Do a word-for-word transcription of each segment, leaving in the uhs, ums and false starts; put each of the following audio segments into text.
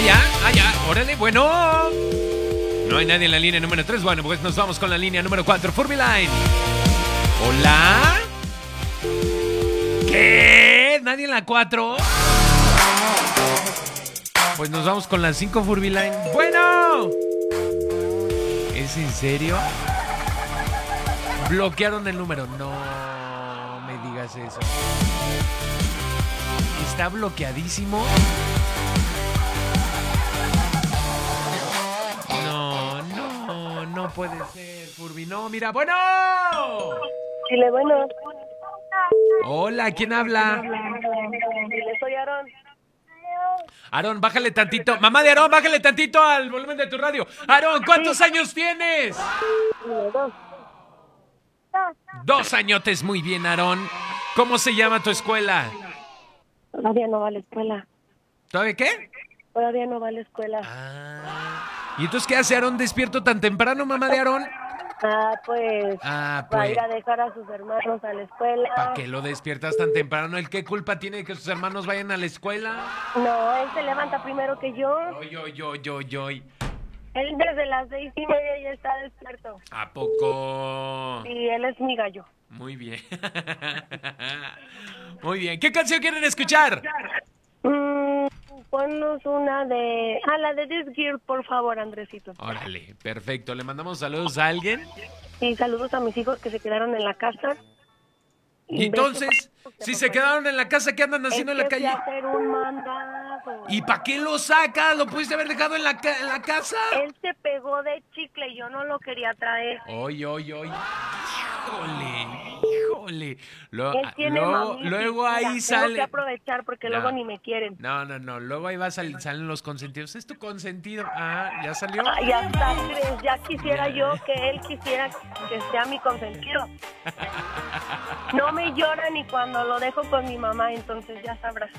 ya, ah, ya, órale, bueno. No hay nadie en la línea número tres. Bueno, pues nos vamos con la línea número cuatro, Furbyline. Hola. ¿Qué? ¿Nadie en la cuatro? Pues nos vamos con la cinco, Furbyline. Bueno. ¿Es en serio? Bloquearon el número. No me digas eso. Está bloqueadísimo. No, no, no puede ser, Furby. No, mira, bueno. Dile, bueno. Hola, ¿quién habla? Dile, soy Aarón. Aarón, bájale tantito. Mamá de Aarón, bájale tantito al volumen de tu radio. Aarón, ¿cuántos años tienes? Dile, dos. Dos añotes, muy bien, Aarón. ¿Cómo se llama tu escuela? Todavía no va a la escuela. ¿Todavía qué? Todavía no va a la escuela. Ah. ¿Y entonces qué hace Aarón despierto tan temprano, mamá de Aarón? Ah, pues, Ah, va a pues. ir a dejar a sus hermanos a la escuela. ¿Para qué lo despiertas tan temprano? ¿El qué culpa tiene de que sus hermanos vayan a la escuela? No, él se levanta primero que yo. Oy, oy, oy, oy, oy. Él desde las seis y media ya está despierto. ¿A poco? Y él es mi gallo. Muy bien. Muy bien. ¿Qué canción quieren escuchar? Mm, ponnos una de... Ah, la de This Girl, por favor, Andresito. Órale, perfecto. ¿Le mandamos saludos a alguien? Y saludos a mis hijos que se quedaron en la casa. Y entonces, si se quedaron en la casa, ¿qué andan haciendo en la calle? Hacer un mandado. ¿Y para qué lo sacas? ¿Lo pudiste haber dejado en la, ca- en la casa? Él se pegó de chicle y yo no lo quería traer. Oy, oy, oy. Híjole, híjole. Lo- Él tiene luego, mamitis, luego mira, ahí Tengo que sale. aprovechar porque No. luego ni me quieren. No, no, no. Luego ahí va a sal- salen los consentidos. ¿Es tu consentido? Ah, ¿ya salió? Ah, ya está, ¿crees? Ya quisiera Ya. yo que él quisiera que sea mi consentido. No me llora ni cuando lo dejo con mi mamá, entonces ya sabrás.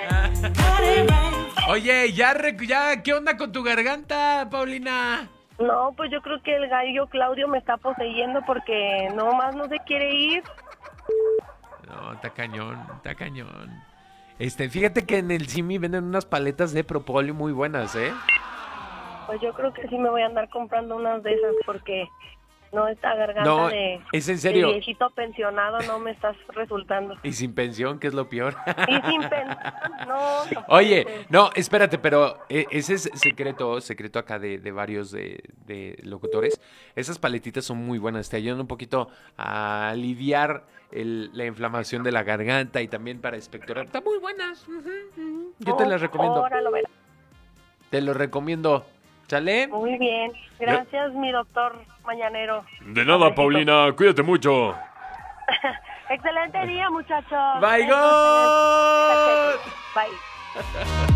Oye, ya, rec- ya, ¿qué onda con tu garganta, Paulina? No, pues yo creo que el gallo Claudio me está poseyendo porque nomás no se quiere ir. No, está cañón, está cañón. Este, fíjate que en el Simi venden unas paletas de propóleo muy buenas, ¿eh? Pues yo creo que sí me voy a andar comprando unas de esas porque no, esta garganta No, de, es en serio. de viejito pensionado no me estás resultando. Y sin pensión, que es lo peor. Y sin pensión, no. no Oye, puede ser. no, espérate, pero eh, ese es secreto, secreto acá de, de varios de, de locutores. Esas paletitas son muy buenas, te ayudan un poquito a aliviar el- la inflamación de la garganta y también para expectorar. Están muy buenas. Ujú, ujú. Yo te Oh, las recomiendo. ahora lo verás. Te lo recomiendo. ¿Sale? Muy bien. Gracias, mi doctor mañanero. De nada, Besito. Paulina, cuídate mucho. Excelente día, muchachos. Bye, Besos en el God. cachete. Bye.